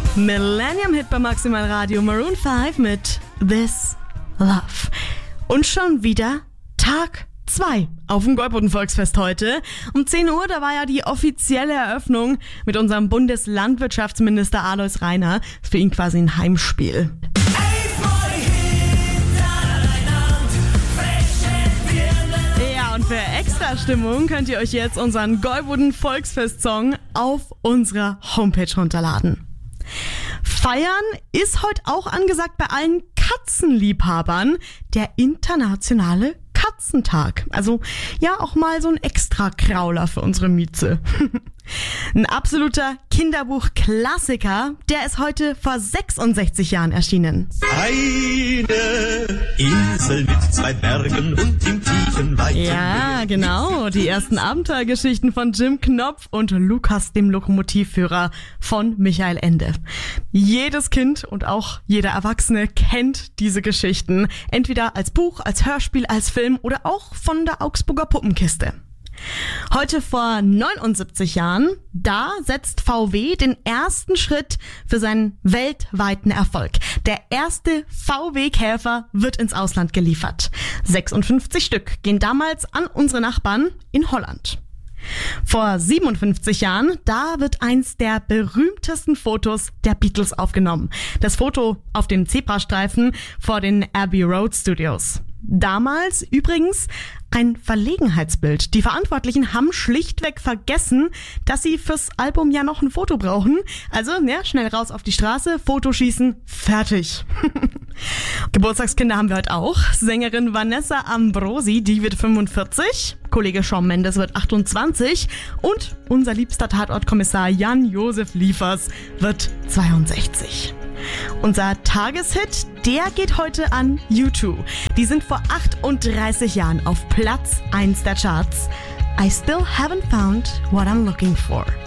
Millennium-Hit bei Maximal Radio, Maroon 5 mit This Love. Und schon wieder Tag 2 auf dem Golboden-Volksfest heute. Um 10 Uhr, da war ja die offizielle Eröffnung mit unserem Bundeslandwirtschaftsminister Alois Rainer. Das ist für ihn quasi ein Heimspiel. Ja, und für extra Stimmung könnt ihr euch jetzt unseren Golboden-Volksfest-Song auf unserer Homepage runterladen. Feiern ist heute auch angesagt bei allen Katzenliebhabern, der internationale Katzentag. Also ja, auch mal so ein Extra-Krauler für unsere Mieze. Ein absoluter Kinderbuch-Klassiker, der ist heute vor 66 Jahren erschienen. Eine Insel mit 2 Bergen und im tiefen Weiten. Ja, genau. Die ersten Abenteuergeschichten von Jim Knopf und Lukas, dem Lokomotivführer von Michael Ende. Jedes Kind und auch jeder Erwachsene kennt diese Geschichten. Entweder als Buch, als Hörspiel, als Film oder auch von der Augsburger Puppenkiste. Heute vor 79 Jahren, da setzt VW den ersten Schritt für seinen weltweiten Erfolg. Der erste VW-Käfer wird ins Ausland geliefert. 56 Stück gehen damals an unsere Nachbarn in Holland. Vor 57 Jahren, da wird eins der berühmtesten Fotos der Beatles aufgenommen. Das Foto auf dem Zebrastreifen vor den Abbey Road Studios. Damals übrigens ein Verlegenheitsbild. Die Verantwortlichen haben schlichtweg vergessen, dass sie fürs Album ja noch ein Foto brauchen. Also, ja, schnell raus auf die Straße, Fotoschießen, fertig. Geburtstagskinder haben wir heute auch. Sängerin Vanessa Ambrosi, die wird 45. Kollege Shawn Mendes wird 28. Und unser liebster Tatortkommissar Jan-Josef Liefers wird 62. Unser Tageshit, der geht heute an U2. Die sind vor 38 Jahren auf Platz 1 der Charts. I still haven't found what I'm looking for.